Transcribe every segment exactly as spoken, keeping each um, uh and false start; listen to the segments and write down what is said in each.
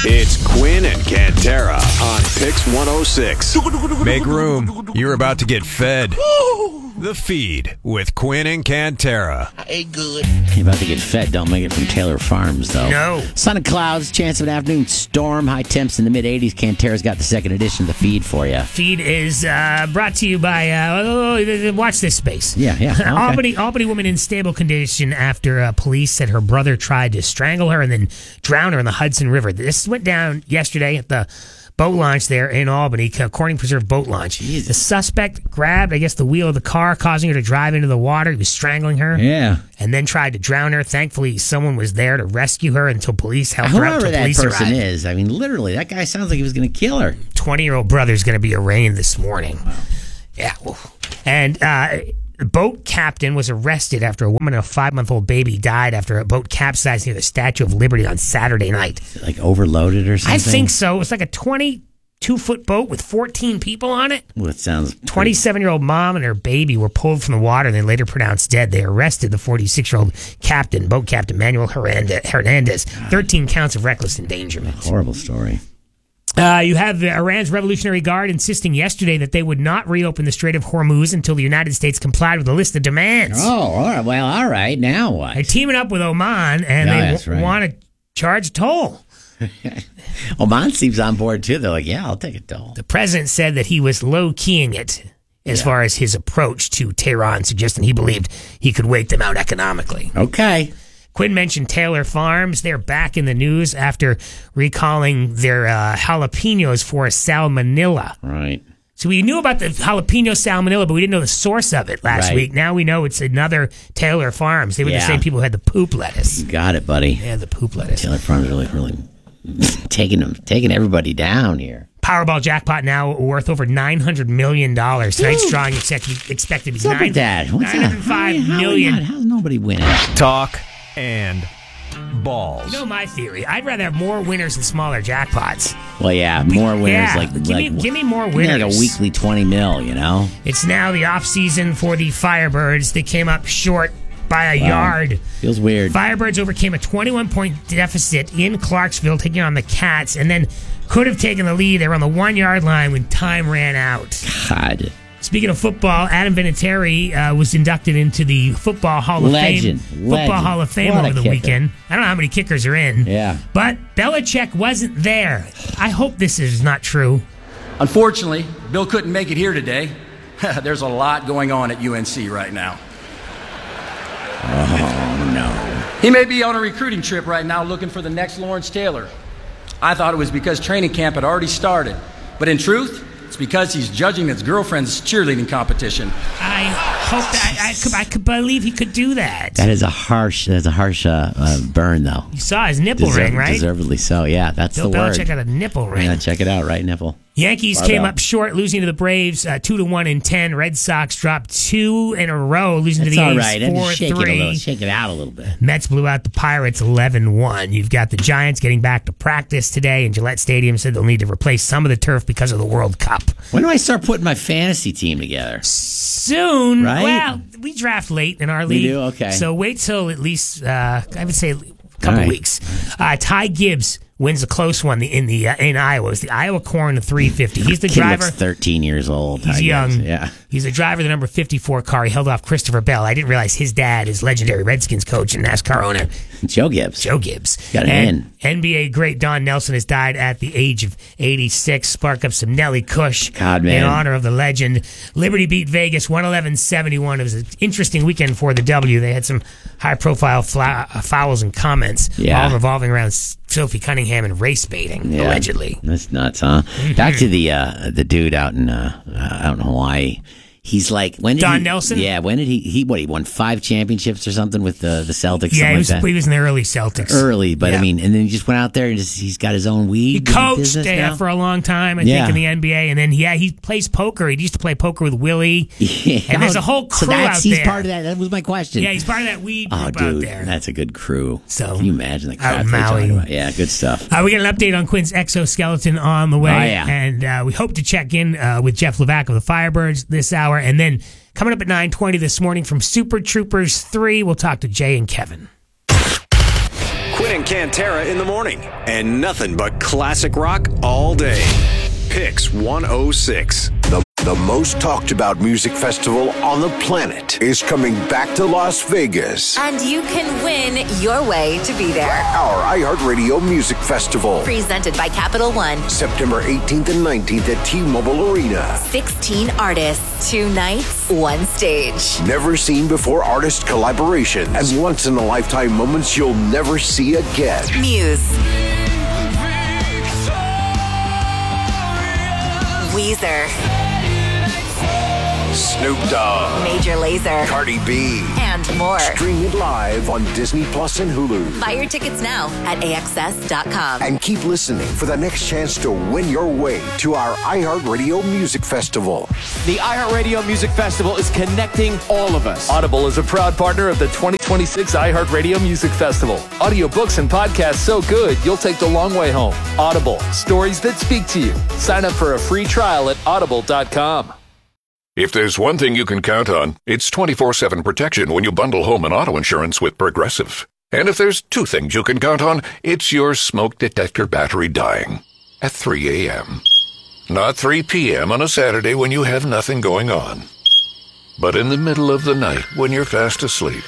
It's Quinn and Cantera on Pix one oh six. Make room. You're about to get fed. The Feed with Quinn and Cantera. I ate good. You're about to get fed. Don't make it from Taylor Farms, though. No. Sun and clouds, chance of an afternoon storm, high temps in the mid eighties. Cantera's got the second edition of The Feed for you. Feed is uh, brought to you by, uh, oh, watch this space. Yeah, yeah. Okay. Albany, Albany woman in stable condition after uh, police said her brother tried to strangle her and then drown her in the Hudson River. This went down yesterday at the boat launch there in Albany, Corning Preserve boat launch. Jesus. The suspect grabbed, I guess, the wheel of the car, causing her to drive into the water. He was strangling her. Yeah. And then tried to drown her. Thankfully, someone was there to rescue her until police helped her out. Whoever that police person arrived. is, I mean, literally, that guy sounds like he was going to kill her. twenty-year-old brother's going to be arraigned this morning. Wow. Yeah. Well, and uh, the boat captain was arrested after a woman and a five-month-old baby died after a boat capsized near the Statue of Liberty on Saturday night. Like overloaded or something? I think so. It was like a twenty-two-foot boat with fourteen people on it. Well, it sounds... twenty-seven-year-old mom and her baby were pulled from the water and then later pronounced dead. They arrested the forty-six-year-old captain, boat captain Manuel Hernandez. thirteen counts of reckless endangerment. Horrible story. Uh, you have Iran's Revolutionary Guard insisting yesterday that they would not reopen the Strait of Hormuz until the United States complied with a list of demands. Oh, all right. Well, all right. Now what? They're teaming up with Oman, and No, they that's w- right. want to charge a toll. Oman seems on board, too. They're like, yeah, I'll take a toll. The president said that he was low-keying it as Yeah. far as his approach to Tehran, suggesting he believed he could wait them out economically. Okay. Quinn mentioned Taylor Farms. They're back in the news after recalling their uh, jalapenos for salmonella. Right. So we knew about the jalapeno salmonella, but we didn't know the source of it last Right. week. Now we know it's another Taylor Farms. They were the Yeah. same people who had the poop lettuce. You got it, buddy. Yeah, the poop lettuce. Taylor Farms really, really taking them, taking everybody down here. Powerball jackpot now worth over nine hundred million dollars. Tonight's drawing expected, expected to be What's up with that? What's nine hundred five how, million. How, how's nobody winning? Talk and balls. You know my theory. I'd rather have more winners and smaller jackpots. Well, yeah, more winners. Yeah, like, give like me- give me more give me Like winners. a weekly twenty mil, you know? It's now the off season for the Firebirds. They came up short by a Wow. yard. Feels weird. Firebirds overcame a twenty-one point deficit in Clarksville, taking on the Cats, and then could have taken the lead. They were on the one-yard line when time ran out. God. Speaking of football, Adam Vinatieri uh, was inducted into the Football Hall of Legend. Fame. Football Legend. Hall of Fame What a over the kicker. weekend. I don't know how many kickers are in. Yeah. But Belichick wasn't there. I hope this is not true. Unfortunately, Bill couldn't make it here today. There's a lot going on at U N C right now. Oh, no. He may be on a recruiting trip right now looking for the next Lawrence Taylor. I thought it was because training camp had already started. But in truth, it's because he's judging his girlfriend's cheerleading competition. I hope that I, I, could, I could believe he could do that. That is a harsh, that's a harsh uh, uh, burn, though. You saw his nipple Deserve- ring, right? Deservedly so, yeah. That's Bill the word. Belichick got a nipple ring. Yeah, check it out, right, nipple? Yankees Barbell. came up short, losing to the Braves uh, two to one and ten. Red Sox dropped two in a row, losing That's to the all A's right. And four just shake it a three. little, shake it out a little bit. Mets blew out the Pirates eleven one. You've got the Giants getting back to practice today, and Gillette Stadium said they'll need to replace some of the turf because of the World Cup. When do I start putting my fantasy team together? Soon. Right? Well, we draft late in our We league. do? Okay. So wait till at least, uh, I would say, a couple All right. weeks. Uh, Ty Gibbs wins a close one in the uh, in Iowa. It's the Iowa Corn three fifty. He's the Kid driver. looks thirteen years old. He's I young. guess. Yeah. He's the driver of the number fifty-four car. He held off Christopher Bell. I didn't realize his dad is legendary Redskins coach and NASCAR owner Joe Gibbs. Joe Gibbs. Got an and in. N B A great Don Nelson has died at the age of eighty-six. Spark up some Nelly Kush God, man. in honor of the legend. Liberty beat Vegas one eleven seventy-one. It was an interesting weekend for the W. They had some high-profile fla- uh, fouls and comments, Yeah. all revolving around Sophie Cunningham and race baiting, Yeah. allegedly. That's nuts, huh? Back to the uh, the dude out in uh, uh, out in Hawaii. He's like when did Don he, Nelson? Yeah, when did he? He what? He won five championships or something with the the Celtics. Yeah, something he was, like that. he was in the early Celtics. Early, but Yeah. I mean, and then he just went out there and just, he's got his own weed. He coached business uh, now? for a long time, I Yeah. think, in the N B A, and then yeah, he plays poker. He used to play poker with Willie, Yeah. and there's a whole crew so that's, out he's there. part of that. That was my question. Yeah, he's part of that weed Oh, group out dude, there. that's a good crew. So, can you imagine the out crap in they're talking Maui. about? Yeah, good stuff. Uh, we got an update on Quinn's exoskeleton on the way, Oh, yeah. and uh, we hope to check in uh, with Jeff Levac of the Firebirds this hour, and then coming up at nine twenty this morning from Super Troopers three, we'll talk to Jay and Kevin. Quinn and Cantera in the morning. And nothing but classic rock all day. Pix one oh six. The, the most talked about music festival on the planet is coming back to Las Vegas. And you can win your way to be there. Our iHeartRadio Music Festival. Presented by Capital One. September eighteenth and nineteenth at T-Mobile Arena. sixteen artists, two nights, one stage. Never seen before artist collaborations and once in a lifetime moments you'll never see again. Muse. Weezer. Snoop Dogg. Major Lazer. Cardi B. And more. Stream it live on Disney Plus and Hulu. Buy your tickets now at A X S dot com. And keep listening for the next chance to win your way to our iHeartRadio Music Festival. The iHeartRadio Music Festival is connecting all of us. Audible is a proud partner of the twenty twenty-six iHeartRadio Music Festival. Audiobooks and podcasts so good, you'll take the long way home. Audible, stories that speak to you. Sign up for a free trial at audible dot com. If there's one thing you can count on, it's twenty-four seven protection when you bundle home and auto insurance with Progressive. And if there's two things you can count on, it's your smoke detector battery dying at three a.m. Not three p.m. on a Saturday when you have nothing going on, but in the middle of the night when you're fast asleep.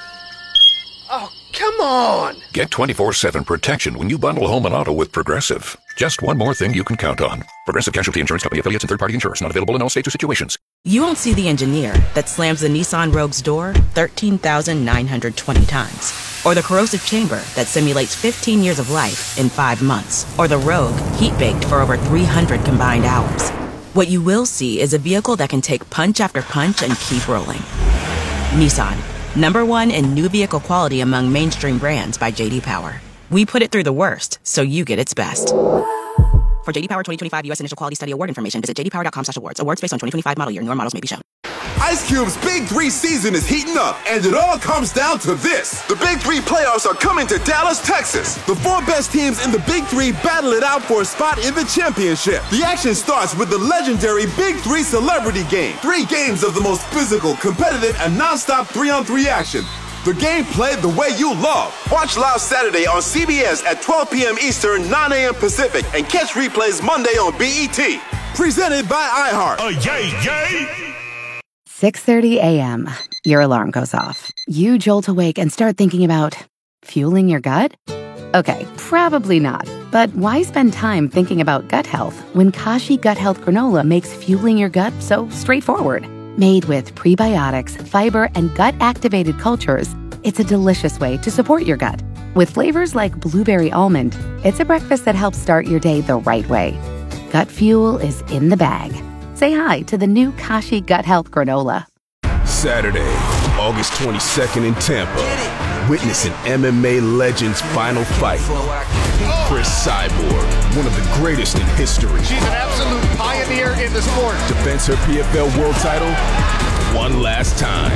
Oh, come on! Get twenty-four seven protection when you bundle home and auto with Progressive. Just one more thing you can count on. Progressive Casualty Insurance Company affiliates and third-party insurers. Not available in all states or situations. You won't see the engineer that slams the Nissan Rogue's door thirteen thousand nine hundred twenty times. Or the corrosive chamber that simulates fifteen years of life in five months. Or the Rogue heat-baked for over three hundred combined hours. What you will see is a vehicle that can take punch after punch and keep rolling. Nissan. Number one in new vehicle quality among mainstream brands by J D Power. We put it through the worst, so you get its best. For J D Power twenty twenty-five U S Initial Quality Study Award information, visit j d power dot com slash awards. Awards based on twenty twenty-five model year. Newer models may be shown. Ice Cube's Big Three season is heating up, and it all comes down to this. The Big Three playoffs are coming to Dallas, Texas. The four best teams in the Big Three battle it out for a spot in the championship. The action starts with the legendary Big Three Celebrity Game. Three games of the most physical, competitive, and non-stop three-on-three action. The game played the way you love. Watch live Saturday on C B S at twelve p.m. Eastern, nine a.m. Pacific, and catch replays Monday on B E T. Presented by iHeart. Oh, yay, yay! six thirty a.m. Your alarm goes off. You jolt awake and start thinking about fueling your gut? Okay, probably not. But why spend time thinking about gut health when Kashi Gut Health Granola makes fueling your gut so straightforward? Made with prebiotics, fiber, and gut-activated cultures, it's a delicious way to support your gut. With flavors like blueberry almond, it's a breakfast that helps start your day the right way. Gut fuel is in the bag. Say hi to the new Kashi Gut Health Granola. Saturday, August twenty-second in Tampa. Witness an M M A legend's final fight. Chris Cyborg, one of the greatest in history. She's an absolute pioneer in the sport. Defends her P F L world title one last time.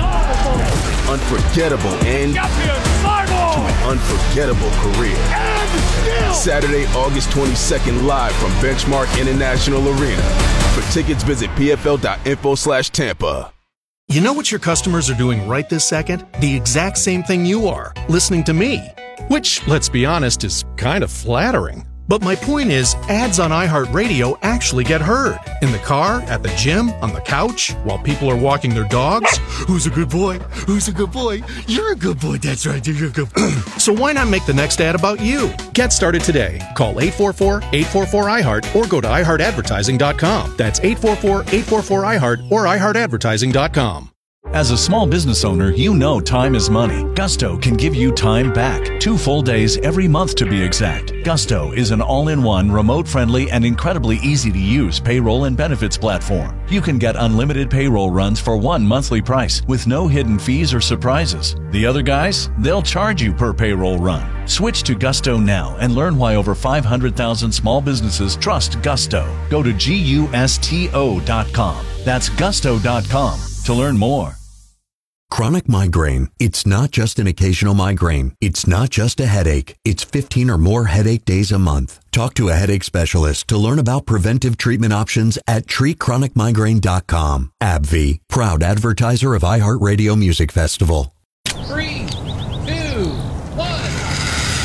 Unforgettable end to an unforgettable career. Saturday, August twenty-second, live from Benchmark International Arena. For tickets, visit pfl.info slash Tampa. You know what your customers are doing right this second? The exact same thing you are, listening to me. Which, let's be honest, is kind of flattering. But my point is, ads on iHeartRadio actually get heard. In the car, at the gym, on the couch, while people are walking their dogs. Who's a good boy? Who's a good boy? You're a good boy, that's right, you're a good boy. So why not make the next ad about you? Get started today. Call eight four four, eight four four, I heart or go to i heart advertising dot com. That's eight four four, eight four four, I heart or i heart advertising dot com. As a small business owner, you know time is money. Gusto can give you time back. Two full days every month to be exact. Gusto is an all-in-one, remote-friendly, and incredibly easy-to-use payroll and benefits platform. You can get unlimited payroll runs for one monthly price with no hidden fees or surprises. The other guys, they'll charge you per payroll run. Switch to Gusto now and learn why over five hundred thousand small businesses trust Gusto. Go to gusto dot com. That's gusto dot com to learn more. Chronic migraine. It's not just an occasional migraine. It's not just a headache. It's fifteen or more headache days a month. Talk to a headache specialist to learn about preventive treatment options at treat chronic migraine dot com. AbbVie, proud advertiser of iHeartRadio Music Festival. Three, two, one.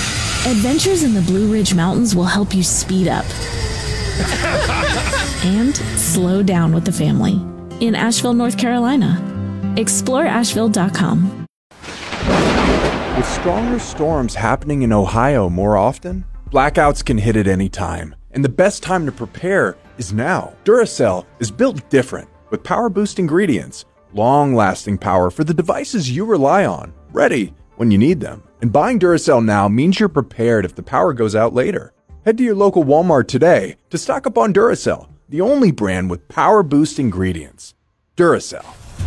Adventures in the Blue Ridge Mountains will help you speed up and slow down with the family in Asheville, North Carolina. Explore Asheville dot com. With stronger storms happening in Ohio more often, blackouts can hit at any time, and the best time to prepare is now. Duracell is built different, with power-boost ingredients, long-lasting power for the devices you rely on, ready when you need them. And buying Duracell now means you're prepared if the power goes out later. Head to your local Walmart today to stock up on Duracell, the only brand with power-boost ingredients. Duracell.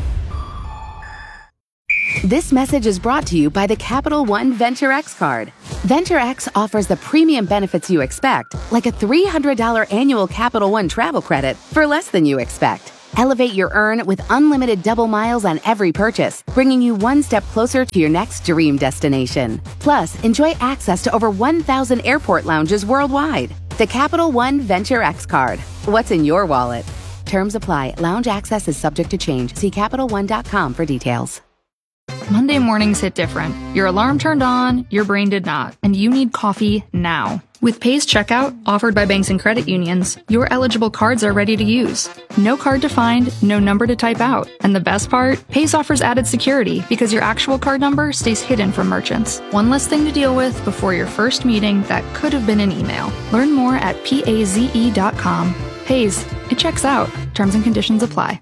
This message is brought to you by the Capital One Venture X card. Venture X offers the premium benefits you expect, like a three hundred dollars annual Capital One travel credit for less than you expect. Elevate your earn with unlimited double miles on every purchase, bringing you one step closer to your next dream destination. Plus, enjoy access to over one thousand airport lounges worldwide. The Capital One Venture X card. What's in your wallet? Terms apply. Lounge access is subject to change. See Capital One dot com for details. Monday mornings hit different. Your alarm turned on, your brain did not, and you need coffee now. With Pace Checkout, offered by banks and credit unions, your eligible cards are ready to use. No card to find, no number to type out. And the best part? Pace offers added security because your actual card number stays hidden from merchants. One less thing to deal with before your first meeting that could have been an email. Learn more at paze dot com. Pace, it checks out. Terms and conditions apply.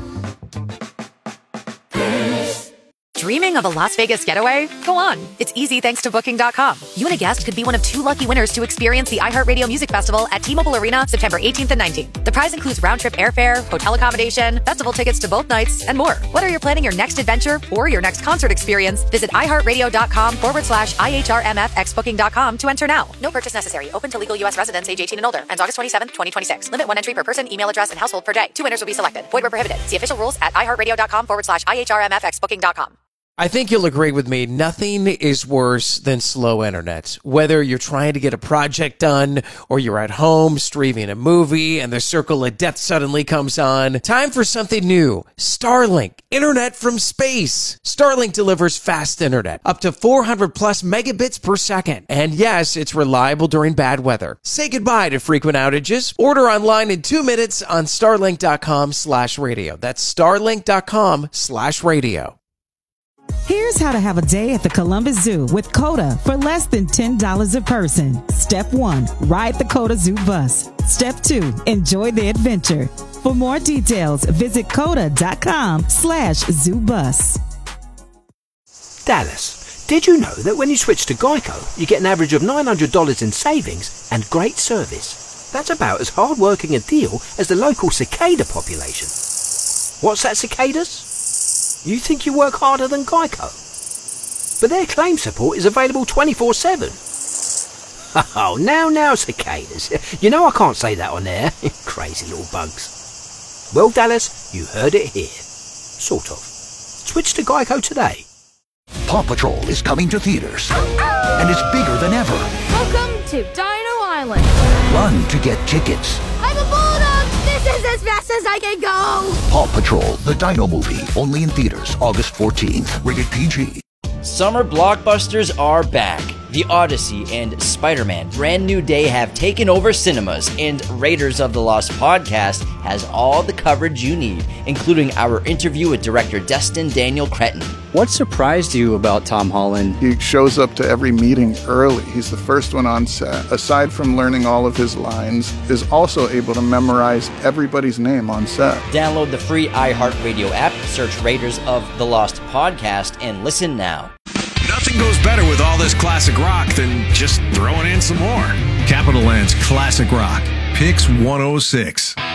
Dreaming of a Las Vegas getaway? Go on. It's easy thanks to Booking dot com. You and a guest could be one of two lucky winners to experience the iHeartRadio Music Festival at T-Mobile Arena September eighteenth and nineteenth. The prize includes round-trip airfare, hotel accommodation, festival tickets to both nights, and more. Whether you're planning your next adventure or your next concert experience, visit iHeartRadio.com forward slash IHRMFX Booking dot com to enter now. No purchase necessary. Open to legal U S residents age eighteen and older. Ends August twenty-seventh, twenty twenty-six. Limit one entry per person, email address, and household per day. Two winners will be selected. Void where prohibited. See official rules at iHeartRadio.com forward slash IHRMFX Booking dot com. I think you'll agree with me. Nothing is worse than slow internet. Whether you're trying to get a project done or you're at home streaming a movie and the circle of death suddenly comes on. Time for something new. Starlink. Internet from space. Starlink delivers fast internet. Up to four hundred plus megabits per second. And yes, it's reliable during bad weather. Say goodbye to frequent outages. Order online in two minutes on starlink.com slash radio. That's starlink.com slash radio. Here's how to have a day at the Columbus Zoo with COTA for less than ten dollars a person. Step one, ride the COTA Zoo bus. Step two, enjoy the adventure. For more details, visit COTA.com slash zoo bus. Dallas, did you know that when you switch to Geico, you get an average of nine hundred dollars in savings and great service? That's about as hard-working a deal as the local cicada population. What's that, cicadas? You think you work harder than Geico? But their claim support is available twenty-four seven. Oh, now, now, cicadas. You know I can't say that on air. Crazy little bugs. Well, Dallas, you heard it here. Sort of. Switch to Geico today. Paw Patrol is coming to theaters. And it's bigger than ever. Welcome to Dino Island. Run to get tickets. I'm a bulldog! This is as fast as I can go! Paw Patrol, the Dino movie, only in theaters August fourteenth. Rated P G. Summer blockbusters are back. The Odyssey and Spider-Man Brand New Day have taken over cinemas, and Raiders of the Lost podcast has all the coverage you need, including our interview with director Destin Daniel Cretton. What surprised you about Tom Holland? He shows up to every meeting early. He's the first one on set. Aside from learning all of his lines, is also able to memorize everybody's name on set. Download the free iHeartRadio app, search Raiders of the Lost podcast, and listen now. Nothing goes better with all this classic rock than just throwing in some more. Capital Land's Classic Rock, Pix one oh six.